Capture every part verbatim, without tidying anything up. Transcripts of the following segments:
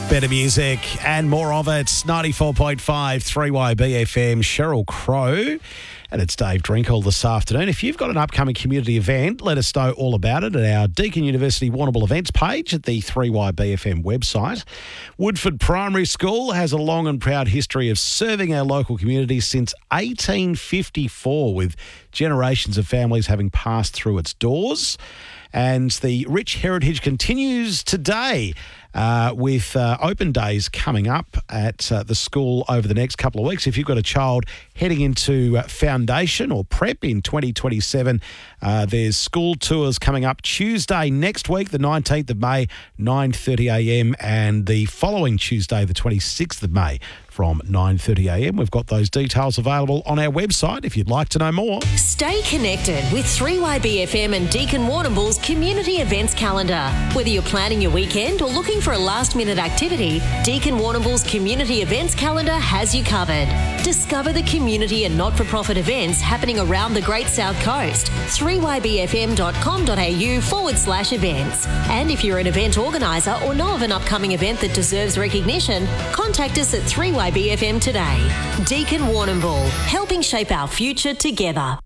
Better music and more of it. ninety-four point five three Y B F M. Sheryl Crow. And it's Dave Drinkle this afternoon. If you've got an upcoming community event, let us know all about it at our Deakin University Warrnambool events page at the three Y B F M website. Woodford Primary School has a long and proud history of serving our local community since eighteen fifty-four, with generations of families having passed through its doors. And the rich heritage continues today uh, with uh, open days coming up at uh, the school over the next couple of weeks. If you've got a child heading into uh, foundation or prep in twenty twenty-seven, uh, there's school tours coming up Tuesday next week, the nineteenth of May, nine thirty a m, and the following Tuesday, the twenty-sixth of May, from nine thirty a m. We've got those details available on our website if you'd like to know more. Stay connected with three Y B F M and Deakin Warrnambool's community events calendar. Whether you're planning your weekend or looking for a last-minute activity, Deakin Warrnambool's community events calendar has you covered. Discover the community and not-for-profit events happening around the Great South Coast. three y b f m dot com dot a u forward slash events. And if you're an event organiser or know of an upcoming event that deserves recognition, contact us at three Y B F M today. Deakin Warrnambool, helping shape our future together.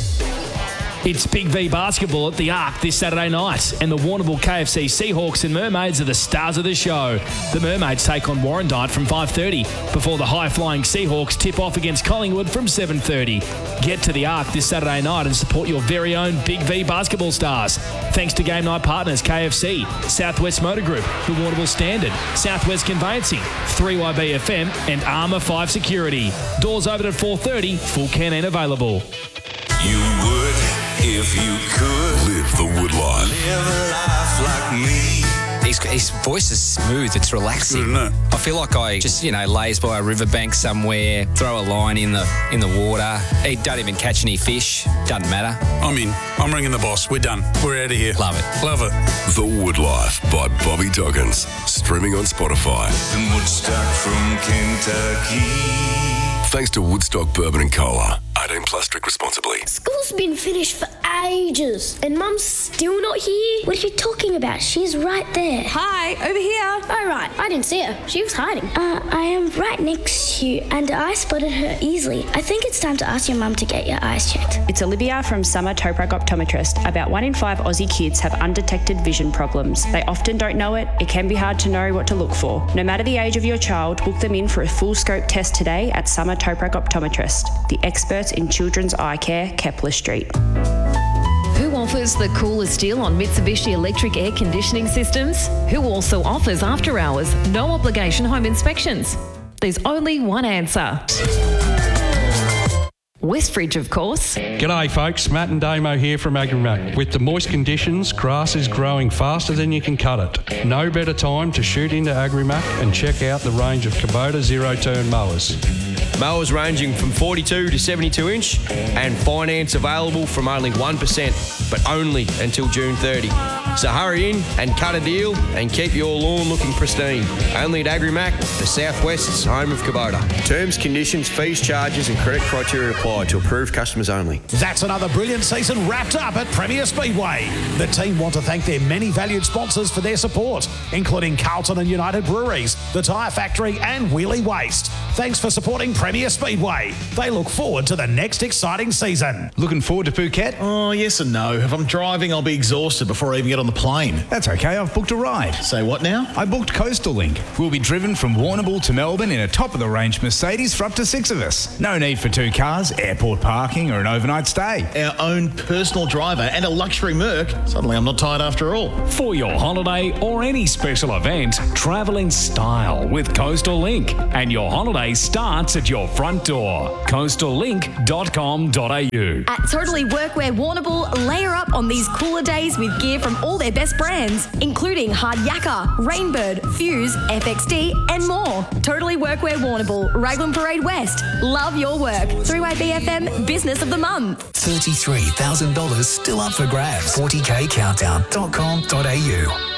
It's Big V basketball at the Arc this Saturday night, and the Warrnambool K F C Seahawks and Mermaids are the stars of the show. The Mermaids take on Warrandyte from five thirty, before the high-flying Seahawks tip off against Collingwood from seven thirty. Get to the Arc this Saturday night and support your very own Big V basketball stars. Thanks to game night partners K F C, Southwest Motor Group, the Warrnambool Standard, Southwest Conveyancing, three Y B F M and Armour five Security. Doors open at four thirty, full canteen available. You would, if you could, live the wood life. Live a life like me. His, his voice is smooth, it's relaxing. Isn't it? I feel like I just, you know, lays by a riverbank somewhere, throw a line in the in the water. He don't even catch any fish, doesn't matter. I'm in. I'm ringing the boss. We're done. We're out of here. Love it. Love it. The Wood Life by Bobby Doggins. Streaming on Spotify. And Woodstock from Kentucky. Thanks to Woodstock Bourbon and Cola. eighteen plus, drink responsibly. School's been finished for ages, and Mum's still not here. What are you talking about? She's right there. Hi, over here. Oh, right. I didn't see her. She was hiding. Uh, I am right next to you, and I spotted her easily. I think it's time to ask your mum to get your eyes checked. It's Olivia from Summer Toprak Optometrist. About one in five Aussie kids have undetected vision problems. They often don't know it. It can be hard to know what to look for. No matter the age of your child, book them in for a full scope test today at Summer Toprak Optometrist, the experts in children's eye care, Kepler Street. Who offers the coolest deal on Mitsubishi electric air conditioning systems? Who also offers after hours, no obligation home inspections? There's only one answer. Westbridge, of course. G'day folks, Matt and Damo here from AgriMac. With the moist conditions, grass is growing faster than you can cut it. No better time to shoot into AgriMac and check out the range of Kubota zero-turn mowers. Mowers ranging from forty-two to seventy-two inch and finance available from only one percent, but only until June thirtieth. So hurry in and cut a deal and keep your lawn looking pristine. Only at AgriMac, the Southwest's home of Kubota. Terms, conditions, fees, charges and credit criteria apply to approved customers only. That's another brilliant season wrapped up at Premier Speedway. The team want to thank their many valued sponsors for their support, including Carlton and United Breweries, the Tyre Factory and Wheelie Waste. Thanks for supporting Premier Speedway. They look forward to the next exciting season. Looking forward to Phuket? Oh, yes and no. If I'm driving, I'll be exhausted before I even get on the plane. That's okay, I've booked a ride. Say what now? I booked Coastal Link. We'll be driven from Warrnambool to Melbourne in a top-of-the-range Mercedes for up to six of us. No need for two cars, airport parking or an overnight stay. Our own personal driver and a luxury Merc. Suddenly I'm not tired after all. For your holiday or any special event, travel in style with Coastal Link. And your holiday starts at your front door. coastal link dot com dot a u. At Totally Workwear Warrnambool, layer up on these cooler days with gear from all their best brands, including Hard Yakka, Rainbird, Fuse, F X D, and more. Totally Workwear Warrnambool, Raglan Parade West. Love your work. three Y B F M Business of the Month. thirty-three thousand dollars still up for grabs. forty k countdown dot com dot a u.